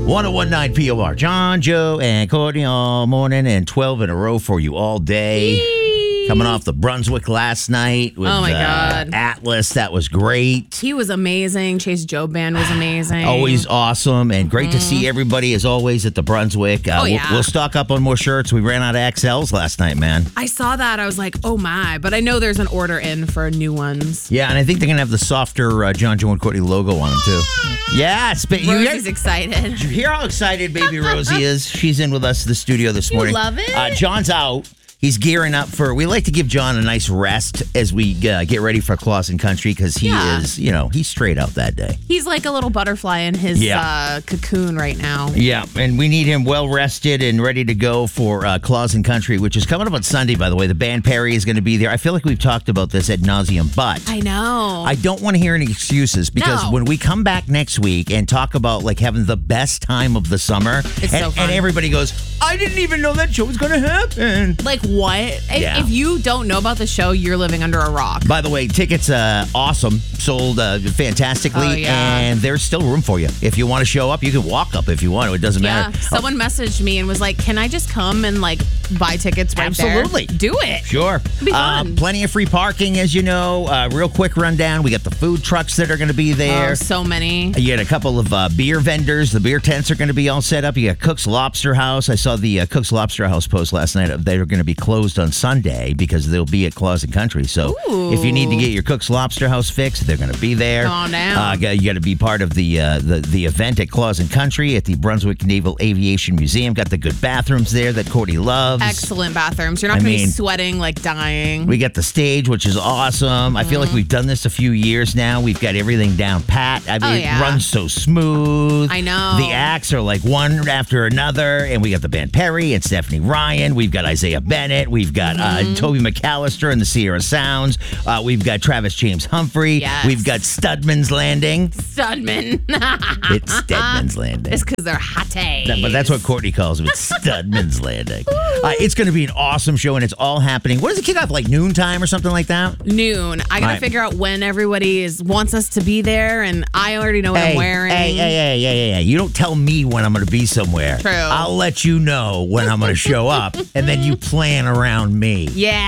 1019 POR. John, Joe, and Courtney all morning and 12 in a row for you all day. Coming off the Brunswick last night with God. Atlas. That was great. He was amazing. Chase Joe Band was amazing. Always awesome and great to see everybody as always at the Brunswick. We'll stock up on more shirts. We ran out of XLs last night, man. I saw that. I was like, oh my. But I know there's an order in for new ones. Yeah, and I think they're going to have the softer John, Joe, and Courtney logo on them, too. Yes. Rosie's excited. Did you hear how excited baby Rosie is? She's in with us in the studio this morning. You love it? John's out. He's gearing up we like to give John a nice rest as we get ready for Clausen Country because he is, he's straight out that day. He's like a little butterfly in his cocoon right now. Yeah, and we need him well rested and ready to go for Clausen Country, which is coming up on Sunday, by the way. The band Perry is going to be there. I feel like we've talked about this ad nauseum, but I know. I don't want to hear any excuses because when we come back next week and talk about like having the best time of the summer, and everybody goes, I didn't even know that show was going to happen. Like what? If you don't know about the show, you're living under a rock. By the way, tickets awesome. Sold fantastically. And there's still room for you. If you want to show up, you can walk up if you want to. It doesn't matter. Someone messaged me and was like, can I just come and like buy tickets right there? Absolutely. Do it. Sure. It'll be fun. Plenty of free parking, as you know. Real quick rundown. We got the food trucks that are going to be there. Oh, so many. You got a couple of beer vendors. The beer tents are going to be all set up. You got Cook's Lobster House. I saw the Cook's Lobster House post last night. They're going to be closed on Sunday because they'll be at Clausen Country. So if you need to get your Cook's Lobster House fixed, they're going to be there. Oh, now. You got to be part of the event at Clausen Country at the Brunswick Naval Aviation Museum. Got the good bathrooms there that Courtney loves. Excellent bathrooms. You're not going to be sweating like dying. We got the stage, which is awesome. I feel like we've done this a few years now. We've got everything down pat. I mean, it runs so smooth. I know. The acts are like one after another, and we got the band Perry and Stephanie Ryan. We've got Isaiah Bennett. We've got Toby McAllister and the Sierra Sounds. We've got Travis James Humphrey. Yes. We've got Studman's Landing. Studman. It's Stedman's Landing. It's because they're hotties. But that's what Courtney calls them. It's Studman's Landing. It's going to be an awesome show, and it's all happening. What does it kick off, like noontime or something like that? Noon. I got to figure out when everybody wants us to be there, and I already know what I'm wearing. Hey. You don't tell me when I'm going to be somewhere. True. I'll let you know when I'm going to show up, and then you plan around me.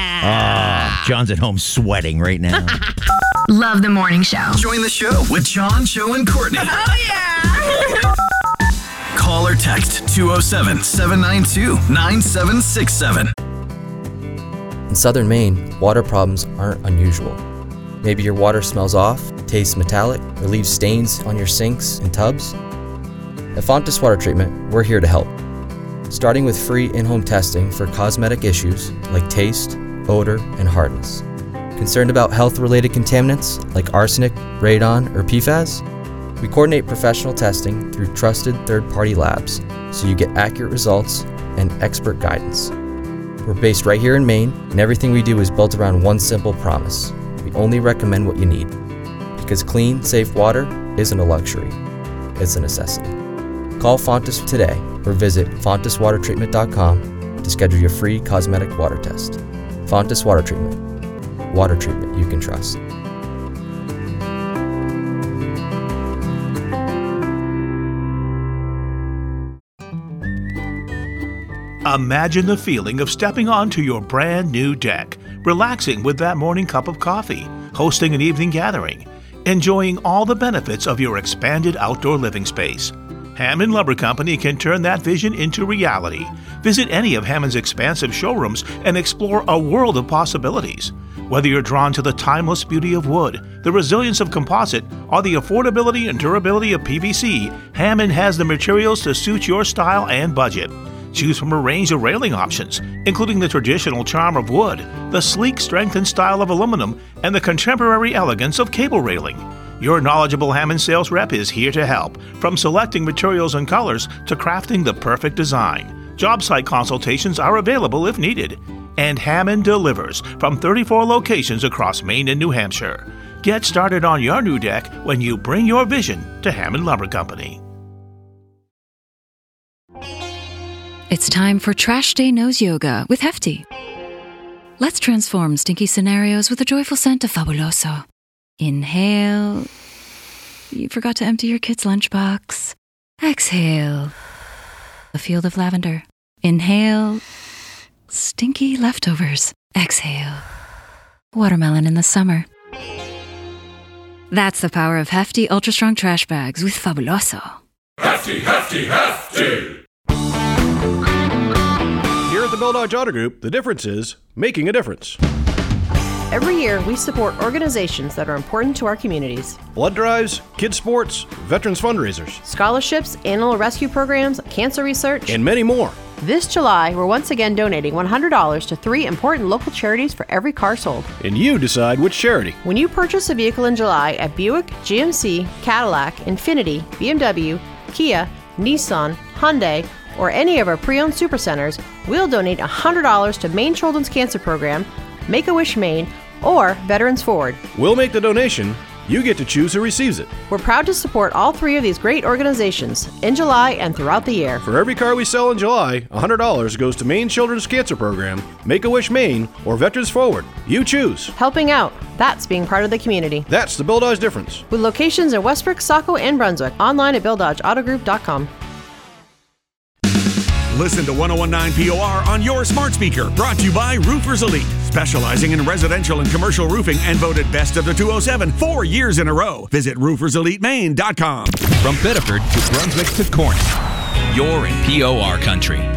Yeah. John's at home sweating right now. Love the morning show. Join the show with John, Joe, and Courtney. Oh, yeah. Call or text 207-792-9767. In southern Maine, water problems aren't unusual. Maybe your water smells off, tastes metallic, or leaves stains on your sinks and tubs. At Fontes Water Treatment, we're here to help. Starting with free in-home testing for cosmetic issues like taste, odor, and hardness. Concerned about health-related contaminants like arsenic, radon, or PFAS? We coordinate professional testing through trusted third-party labs so you get accurate results and expert guidance. We're based right here in Maine, and everything we do is built around one simple promise. We only recommend what you need. Because clean, safe water isn't a luxury, it's a necessity. Call Fontes today or visit fonteswatertreatment.com to schedule your free cosmetic water test. Fontes Water Treatment. Water treatment you can trust. Imagine the feeling of stepping onto your brand new deck, relaxing with that morning cup of coffee, hosting an evening gathering, enjoying all the benefits of your expanded outdoor living space. Hammond Lumber Company can turn that vision into reality. Visit any of Hammond's expansive showrooms and explore a world of possibilities. Whether you're drawn to the timeless beauty of wood, the resilience of composite, or the affordability and durability of PVC, Hammond has the materials to suit your style and budget. Choose from a range of railing options, including the traditional charm of wood, the sleek strength and style of aluminum, and the contemporary elegance of cable railing. Your knowledgeable Hammond sales rep is here to help, from selecting materials and colors to crafting the perfect design. Job site consultations are available if needed. And Hammond delivers from 34 locations across Maine and New Hampshire. Get started on your new deck when you bring your vision to Hammond Lumber Company. It's time for Trash Day Nose Yoga with Hefty. Let's transform stinky scenarios with a joyful scent of Fabuloso. Inhale. You forgot to empty your kid's lunchbox. Exhale. A field of lavender. Inhale. Stinky leftovers. Exhale. Watermelon in the summer. That's the power of Hefty Ultra Strong Trash Bags with Fabuloso. Hefty, hefty, hefty! Here at the Bill Dodge Auto Group, the difference is making a difference. Every year, we support organizations that are important to our communities. Blood drives, kids sports, veterans fundraisers, scholarships, animal rescue programs, cancer research, and many more. This July, we're once again donating $100 to 3 important local charities for every car sold. And you decide which charity. When you purchase a vehicle in July at Buick, GMC, Cadillac, Infiniti, BMW, Kia, Nissan, Hyundai, or any of our pre-owned supercenters, we'll donate $100 to Maine Children's Cancer Program, Make-A-Wish Maine, or Veterans Forward. We'll make the donation. You get to choose who receives it. We're proud to support all 3 of these great organizations in July and throughout the year. For every car we sell in July, $100 goes to Maine Children's Cancer Program, Make-A-Wish Maine, or Veterans Forward. You choose. Helping out. That's being part of the community. That's the Bill Dodge difference. With locations in Westbrook, Saco, and Brunswick. Online at BillDodgeAutoGroup.com. Listen to 101.9 POR on your smart speaker. Brought to you by Roofers Elite, specializing in residential and commercial roofing and voted best of the 207 4 years in a row. Visit rooferselitemaine.com. From Biddeford to Brunswick to Corning, you're in POR country.